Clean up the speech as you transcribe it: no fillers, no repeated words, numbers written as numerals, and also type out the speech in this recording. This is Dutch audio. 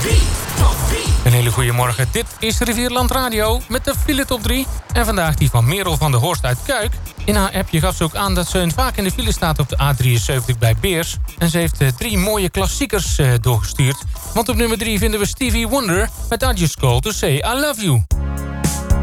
Een hele goede morgen. Dit is Rivierland Radio met de file top 3. En vandaag die van Merel van der Horst uit Kuik. In haar appje gaf ze ook aan dat ze vaak in de file staat op de A73 bij Beers. En ze heeft 3 mooie klassiekers doorgestuurd. Want op nummer 3 vinden we Stevie Wonder met I Just Called to Say I Love You.